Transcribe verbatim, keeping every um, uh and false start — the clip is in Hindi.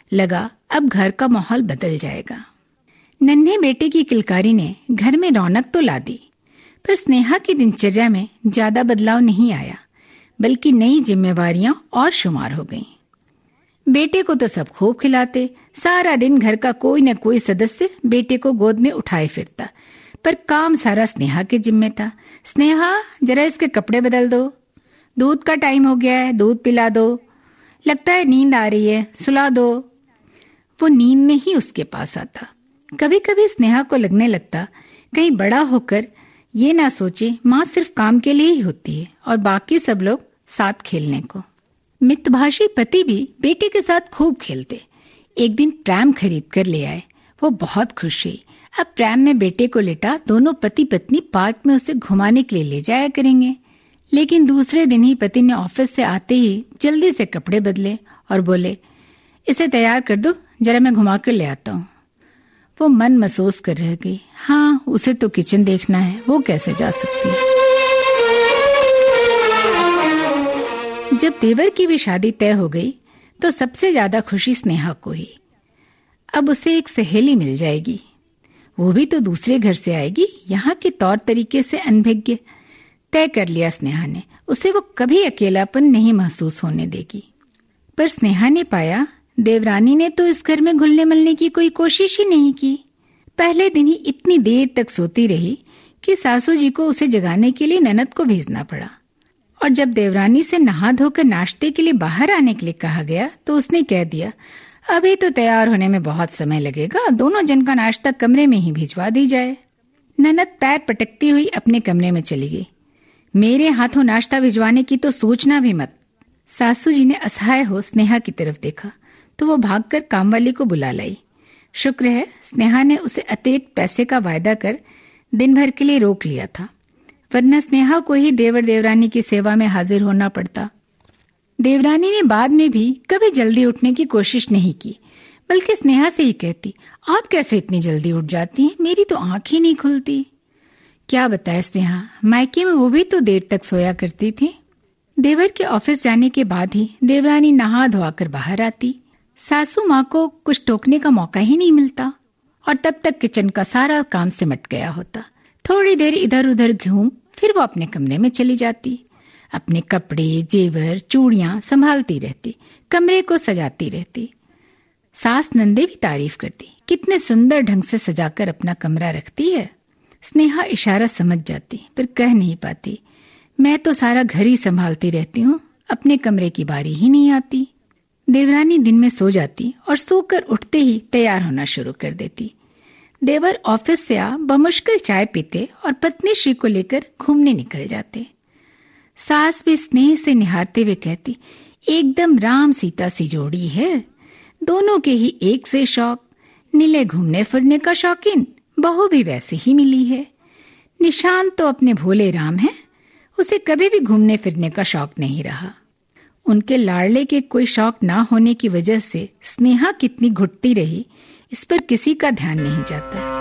लगा अब घर का माहौल बदल जाएगा। नन्हे बेटे की किलकारी ने घर में रौनक तो ला दी, पर स्नेहा की दिनचर्या में ज्यादा बदलाव नहीं आया, बल्कि नई जिम्मेवारियां और शुमार हो गईं। बेटे को तो सब खूब खिलाते, सारा दिन घर का कोई न कोई सदस्य बेटे को गोद में उठाए फिरता, पर काम सारा स्नेहा के जिम्मे था। स्नेहा, जरा इसके कपड़े बदल दो, दूध का टाइम हो गया है, दूध पिला दो, लगता है नींद आ रही है, सुला दो। वो नींद में ही उसके पास आता। कभी कभी स्नेहा को लगने लगता कहीं बड़ा होकर ये ना सोचे माँ सिर्फ काम के लिए ही होती है और बाकी सब लोग साथ खेलने को। मितभाषी पति भी बेटे के साथ खूब खेलते। एक दिन प्रैम खरीद कर ले आए। वो बहुत खुश हुई। अब प्रैम में बेटे को लेटा दोनों पति पत्नी पार्क में उसे घुमाने के लिए ले जाया करेंगे। लेकिन दूसरे दिन ही पति ने ऑफिस से आते ही जल्दी से कपड़े बदले और बोले, इसे तैयार कर दो, जरा मैं घुमा कर ले आता हूँ। वो मन महसूस कर रह गई, हाँ उसे तो किचन देखना है, वो कैसे जा सकती है। जब देवर की भी शादी तय हो गई तो सबसे ज्यादा खुशी स्नेहा को ही। अब उसे एक सहेली मिल जाएगी, वो भी तो दूसरे घर से आएगी, यहाँ के तौर तरीके से अनभिज्ञ। तय कर लिया स्नेहा ने, उसे वो कभी अकेलापन नहीं महसूस होने देगी। पर स्नेहा ने पाया देवरानी ने तो इस घर में घुलने मिलने की कोई कोशिश ही नहीं की। पहले दिन ही इतनी देर तक सोती रही कि सासू जी को उसे जगाने के लिए ननद को भेजना पड़ा। और जब देवरानी से नहा धोकर नाश्ते के लिए बाहर आने के लिए कहा गया तो उसने कह दिया, अभी तो तैयार होने में बहुत समय लगेगा, दोनों जन का नाश्ता कमरे में ही भिजवा दी जाए। ननद पैर पटकती हुई अपने कमरे में चली गई। मेरे हाथों नाश्ता भिजवाने की तो सोचना भी मत। सासू जी ने असहाय हो स्नेहा की तरफ देखा तो वो भागकर कामवाली को बुला लाई। शुक्र है स्नेहा ने उसे अतिरिक्त पैसे का वायदा कर दिन भर के लिए रोक लिया था, वरना स्नेहा को ही देवर देवरानी की सेवा में हाजिर होना पड़ता। देवरानी ने बाद में भी कभी जल्दी उठने की कोशिश नहीं की, बल्कि स्नेहा से ही कहती, आप कैसे इतनी जल्दी उठ जाती हैं, मेरी तो आंख ही नहीं खुलती। क्या बताए स्नेहा, मायके में वो भी तो देर तक सोया करती थी। देवर के ऑफिस जाने के बाद ही देवरानी नहा धोकर बाहर आती। सासू माँ को कुछ टोकने का मौका ही नहीं मिलता और तब तक किचन का सारा काम सिमट गया होता। थोड़ी देर इधर उधर घूम फिर वो अपने कमरे में चली जाती। अपने कपड़े, जेवर, चूड़ियां संभालती रहती, कमरे को सजाती रहती। सास नंदे भी तारीफ करती, कितने सुंदर ढंग से सजाकर अपना कमरा रखती है। स्नेहा इशारा समझ जाती पर कह नहीं पाती, मैं तो सारा घर ही संभालती रहती हूँ, अपने कमरे की बारी ही नहीं आती। देवरानी दिन में सो जाती और सोकर उठते ही तैयार होना शुरू कर देती। देवर ऑफिस से आ बमुश्किल चाय पीते और पत्नी श्री को लेकर घूमने निकल जाते। सास भी स्नेह से निहारते हुए कहती, एकदम राम सीता सी जोड़ी है, दोनों के ही एक से शौक, नीले घूमने फिरने का शौकीन, बहू भी वैसे ही मिली है। निशान तो अपने भोले राम है, उसे कभी भी घूमने फिरने का शौक नहीं रहा। उनके लाडले के कोई शौक ना होने की वजह से स्नेहा कितनी घुटती रही, इस पर किसी का ध्यान नहीं जाता।